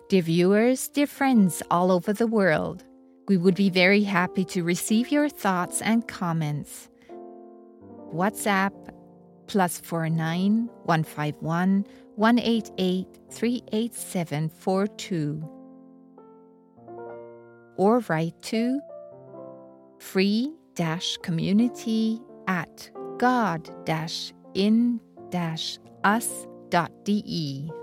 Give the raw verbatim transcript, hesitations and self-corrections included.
Dear viewers, dear friends all over the world, we would be very happy to receive your thoughts and comments. WhatsApp plus four nine one five one one eight eight three eight seven four two, or write to free dash community at god dash in dash us dot de.